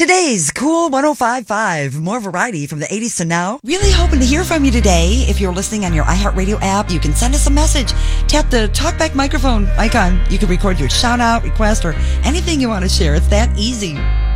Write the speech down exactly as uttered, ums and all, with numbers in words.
Today's Cool ten fifty-five. More variety from the eighties to now. Really hoping to hear from you today. If you're listening on your iHeartRadio app, you can send us a message. Tap the talkback microphone icon. You can record your shout out, request, or anything you want to share. It's that easy.